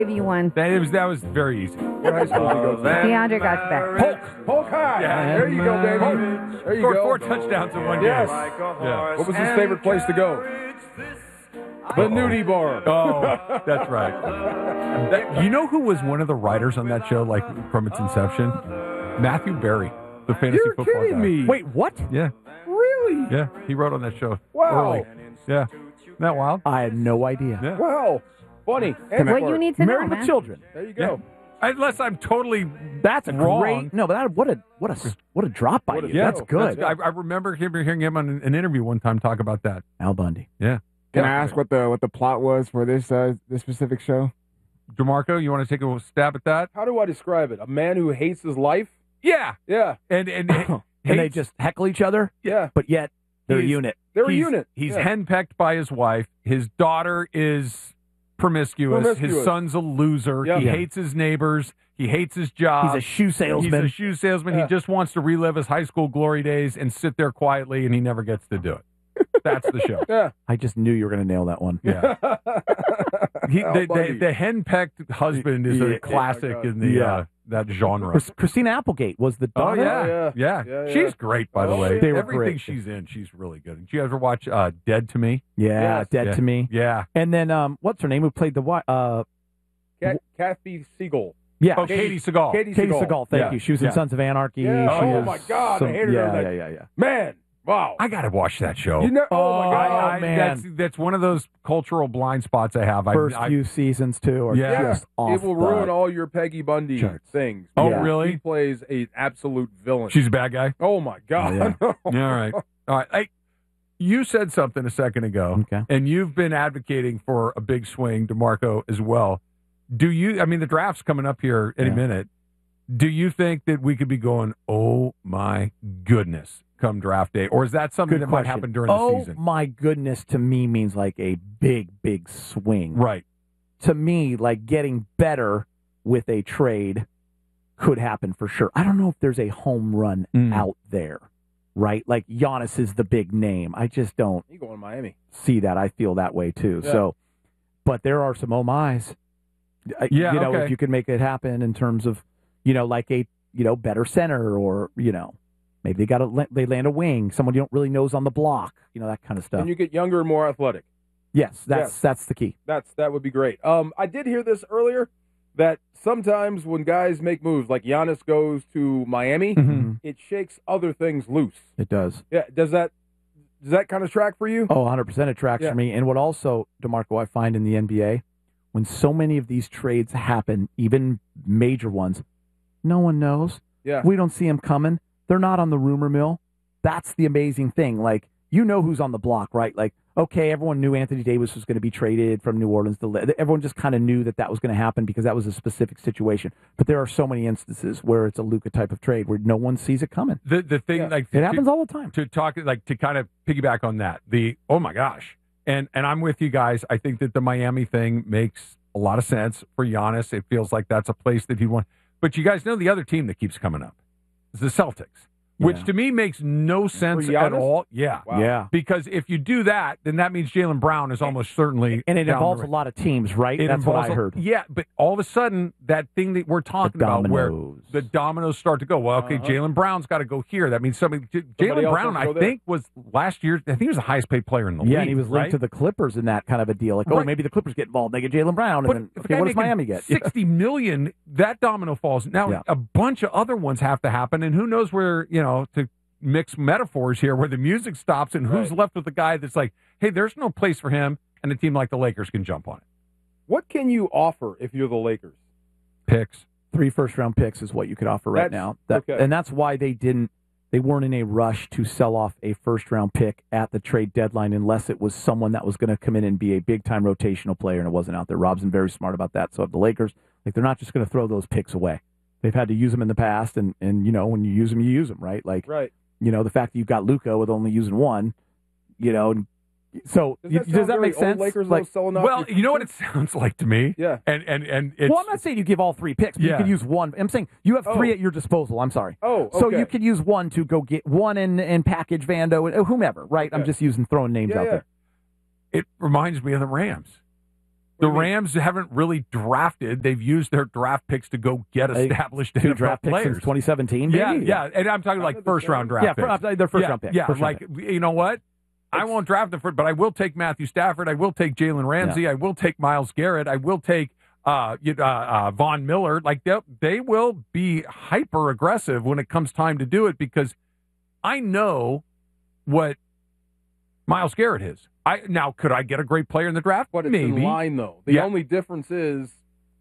you one. That was very easy. What high school did you go to? DeAndre got back. Polk High. Yeah. There you go, baby. There you Scored go. 4 touchdowns in one game. Yes. Yeah. What was his favorite place to go? The nudie bar. Oh, that's right. You know who was one of the writers on that show, like from its inception? Matthew Berry, the fantasy You're football kidding guy. me. Wait, what? Yeah, Really? yeah. He wrote on that show. Wow. Early. Yeah. Isn't that wild? I had no idea. Yeah. Wow. Funny. What you need to know, Married with man. children. There you go. Unless I'm totally That's a wrong. great. No, but what a drop by you. Yeah, That's good. I remember hearing him on an interview one time talk about that. Al Bundy. Yeah. Can I ask what the plot was for this specific show? DeMarco, you want to take a stab at that? How do I describe it? A man who hates his life? Yeah. Yeah. And And they just heckle each other, Yeah. but yet they're a He's- unit. They're a he's- unit. He's Yeah. henpecked by his wife. His daughter is promiscuous. His son's a loser. Yep. He Yeah. hates his neighbors. He hates his job. He's a shoe salesman. He's a shoe salesman. Yeah. He just wants to relive his high school glory days and sit there quietly, and he never gets to do it. That's the show. Yeah. I just knew you were going to nail that one. Yeah. Al Bundy. The henpecked husband is Yeah. a classic Oh, my God. in the Yeah. that genre. Christina Applegate was the Oh daughter. yeah. yeah. Yeah. Yeah, She's great, by the Oh, way. yeah. They were Everything great. she's in, she's really good. Did you ever watch Dead to Me? Yeah, Yes. Dead Yeah. to Me. Yeah. And then what's her name? Who played the wife? Kathy Siegel. Yeah, Oh, Katie Seagal. Katie Katie Seagal. Seagal. Thank Yeah. you. She was in Yeah. Sons of Anarchy. Yeah. She Oh, was my God, I hated her yeah, in that. yeah. Man. Wow. I got to watch that show. You know, oh, my God. man. That's one of those cultural blind spots I have. First I, few seasons too are Yeah. just off. It will the ruin all your Peggy Bundy charts. things. Oh, Yeah. really? He plays an absolute villain. She's a bad guy. Oh, my God. Yeah. All right. All right. Hey, you said something a second ago, Okay. and you've been advocating for a big swing, DeMarco, as well. Do you? I mean, the draft's coming up here any Yeah. minute. Do you think that we could be going, oh my goodness, come draft day, or is that something Good that question. might happen during oh the season? my goodness, to me means like a big swing. Right. To me, like getting better with a trade could happen for sure. I don't know if there's a home run out there, right? Like Giannis is the big name. I just don't You going to Miami? see that. I feel that way too. Yeah. So, but there are some oh my's. Yeah, if you could make it happen in terms of, like a, better center or, maybe they land a wing, someone you don't really know is on the block, that kind of stuff. And you get younger and more athletic. Yes, that's the key. That would be great. I did hear this earlier that sometimes when guys make moves, like Giannis goes to Miami, Mm-hmm. it shakes other things loose. It does. Yeah, does that kind of track for you? Oh, 100% it tracks Yeah. for me. And what also, DeMarco, I find in the NBA, when so many of these trades happen, even major ones, no one knows. Yeah. We don't see them coming. They're not on the rumor mill. That's the amazing thing. Like, who's on the block, right? Like, okay, everyone knew Anthony Davis was going to be traded from New Orleans. Everyone just kind of knew that was going to happen because that was a specific situation. But there are so many instances where it's a Luka type of trade where no one sees it coming. The thing, like, It happens all the time. To talk, like, to kind of piggyback on that, oh my gosh. And I'm with you guys. I think that the Miami thing makes a lot of sense for Giannis. It feels like that's a place that he wants. But you guys know the other team that keeps coming up is the Celtics, which Yeah. to me makes no sense For at Giannis? all. Yeah. Wow. Yeah. Because if you do that, then that means Jaylen Brown is almost certainly. And it down the involves a road. lot of teams, right? It That's what involves I heard. Yeah, but all of a sudden, that thing that we're talking about, where dominoes. the dominoes start to go. Well, okay, Jaylen Brown's got to go here. That means Somebody Jaylen else Brown, has to go I there. think, was last year. I think he was the highest paid player in the league. Yeah, and he was linked right? to the Clippers in that kind of a deal. Like, Right. maybe the Clippers get involved. They get Jaylen Brown. But And if then, a guy what does making Miami get? $60 million, that domino falls. Now, Yeah. a bunch of other ones have to happen, and who knows where, to mix metaphors here, where the music stops and who's Right. left with the guy that's like, hey, there's no place for him, and a team like the Lakers can jump on it. What can you offer if you're the Lakers? Picks. 3 first-round picks is what you could offer right That's- now. okay. And that's why they weren't in a rush to sell off a first-round pick at the trade deadline unless it was someone that was going to come in and be a big-time rotational player, and it wasn't out there. Rob's been very smart about that. So if the Lakers, they're not just going to throw those picks away. They've had to use them in the past, and when you use them, right? Like, Right. the fact that you've got Luka with only using one, so Does does that sound make very old sense? Lakers Like, selling off Well, your you know what it future? sounds like to me? Yeah. And it's, well, I'm not saying you give all 3 picks, but Yeah. you could use one. I'm saying you have 3 at your disposal. I'm sorry. Oh, So okay. you could use one to go get one and package Vando and whomever, right? I'm Okay. just throwing names out there. it reminds me of the Rams. The Rams haven't really drafted. They've used their draft picks to go get established Two NFL draft picks players. since 2017. Yeah, maybe? yeah. And I'm talking like first-round draft picks. Their first-round pick. Yeah, First-round like, pick. you know what? I won't draft them for, but I will take Matthew Stafford. I will take Jalen Ramsey. I will take Myles Garrett. I will take Von Miller. Like they will be hyper aggressive when it comes time to do it because I know what Myles Garrett is. Now could I get a great player in the draft? But it's Maybe. in line though. The only difference is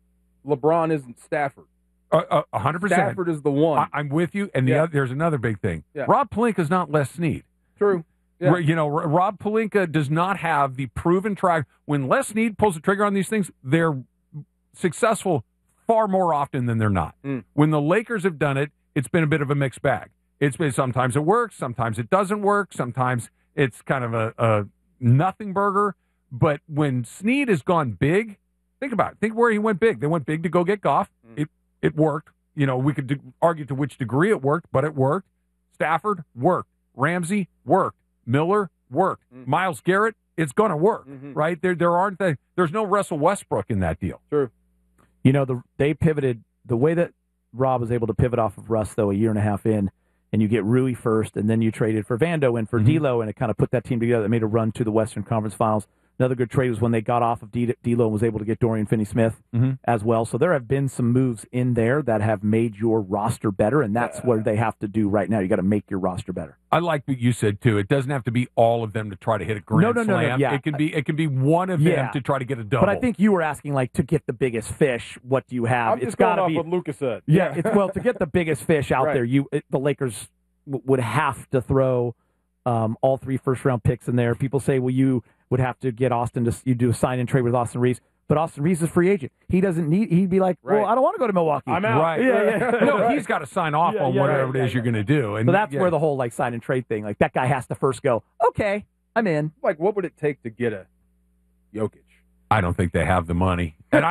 LeBron isn't Stafford. 100%. Stafford is the one. I'm with you. And there's another big thing. Yeah. Rob Pelinka is not Les Snead. True. Yeah. You know, Rob Pelinka does not have the proven track. When Les Snead pulls the trigger on these things, they're successful far more often than they're not. When the Lakers have done it, it's been a bit of a mixed bag. It's been sometimes it works, sometimes it doesn't work, sometimes it's kind of a nothing burger. But when Snead has gone big, think about it. Think where he went big. They went big to go get Goff. It worked. You know, we could argue to which degree it worked, but it worked. Stafford worked. Ramsey worked. Miller worked. Myles Garrett, it's going to work, right? There's no Russell Westbrook in that deal. True. You know, they pivoted the way that Rob was able to pivot off of Russ, though, a year and a half in, and you get Rui first, and then you traded for Vando and for D'Lo, and it kind of put that team together that made a run to the Western Conference Finals. Another good trade was when they got off of D'Lo and was able to get Dorian Finney-Smith as well. So there have been some moves in there that have made your roster better, and that's what they have to do right now. You got to make your roster better. I like what you said too. It doesn't have to be all of them to try to hit a grand slam. No. Yeah. It can be one of them to try to get a double. But I think you were asking like to get the biggest fish. What do you have? I'm just going off what Lucas said. Yeah. To get the biggest fish out there, the Lakers would have to throw all 3 first-round picks in there. People say, well, you would have to get Austin you do a sign and trade with Austin Reeves. But Austin Reeves is a free agent. He doesn't need. He'd be like, well, I don't want to go to Milwaukee. I'm out. Right. Yeah. No, he's got to sign off on whatever it is you're going to do. And so that's where the whole like sign and trade thing. Like that guy has to first go. Okay, I'm in. Like, what would it take to get a Jokic? I don't think they have the money, and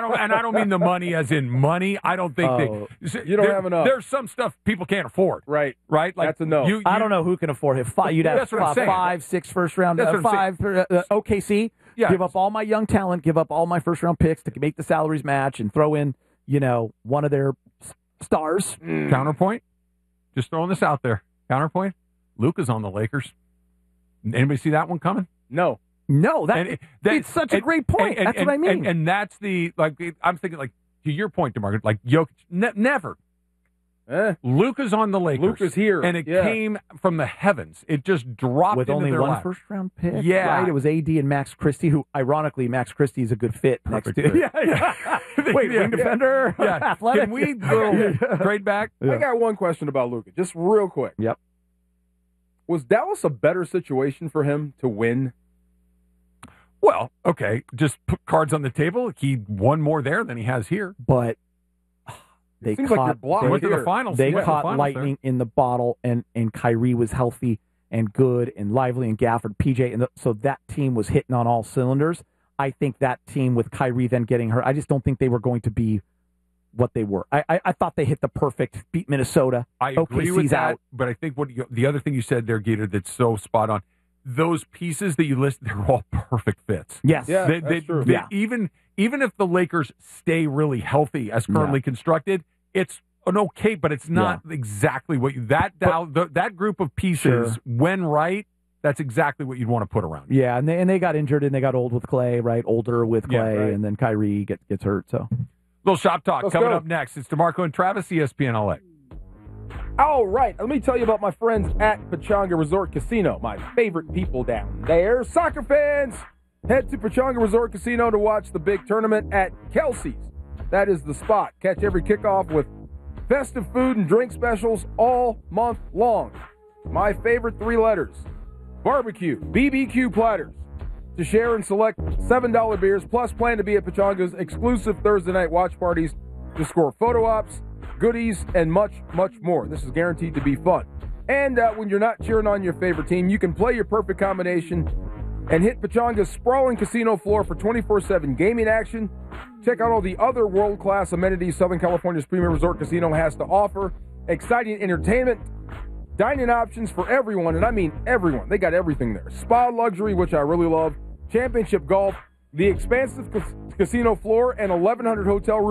I don't mean the money as in money. I don't think you don't have enough. There's some stuff people can't afford. Right. Like that's a no. I don't know who can afford it. You'd have That's what I'm saying. 5, 6 first round. That's what I'm 5 OKC. Yeah. Give up all my young talent. Give up all my first round picks to make the salaries match, and throw in one of their stars. Counterpoint. Just throwing this out there. Counterpoint. Luka's on the Lakers. Anybody see that one coming? No, it's such a great point. That's what I mean. And that's I'm thinking like to your point, DeMarcus, like Jokic, never. Luka's on the Lakers. Luka's here. And it came from the heavens. It just dropped with into only their one lap. first round pick. Yeah. Right? It was AD and Max Christie, who ironically Max Christie is a good fit Perfect next to. fit. Yeah. Wait, wing defender. Yeah. Athletic. Can we trade back? I got one question about Luka, just real quick. Yep. Was Dallas a better situation for him to win? Well, okay, just put cards on the table. He won more there than he has here. But they seems like you're caught blocked. Went to the finals. They Yeah, caught the finals lightning in the bottle, and Kyrie was healthy and good, and Lively and Gafford, PJ, and so that team was hitting on all cylinders. I think that team with Kyrie then getting hurt, I just don't think they were going to be what they were. I thought they hit the perfect, beat Minnesota. I agree OKC's with that, out. but I think the other thing you said there, Gator, that's so spot on. Those pieces that you list, they're all perfect fits. Yes. Yeah, that's true. Even if the Lakers stay really healthy as currently constructed, it's an okay, but it's not exactly what that group of pieces, when right, that's exactly what you'd want to put around. Yeah, and they got injured and they got old with Clay, right? Older with Clay, and then Kyrie gets hurt. So, little shop talk Let's coming go. up next. It's DeMarco and Travis, ESPN LA. All right, let me tell you about my friends at Pechanga Resort Casino, my favorite people down there. Soccer fans, head to Pechanga Resort Casino to watch the big tournament at Kelsey's. That is the spot. Catch every kickoff with festive food and drink specials all month long. My favorite 3 letters, barbecue, BBQ platters. To share and select $7 beers, plus plan to be at Pechanga's exclusive Thursday night watch parties to score photo ops, goodies, and much, much more. This is guaranteed to be fun. And when you're not cheering on your favorite team, you can play your perfect combination and hit Pechanga's sprawling casino floor for 24/7 gaming action. Check out all the other world-class amenities Southern California's premier resort casino has to offer. Exciting entertainment, dining options for everyone, and I mean everyone. They got everything there. Spa luxury, which I really love. Championship golf, The expansive casino floor and 1,100 hotel rooms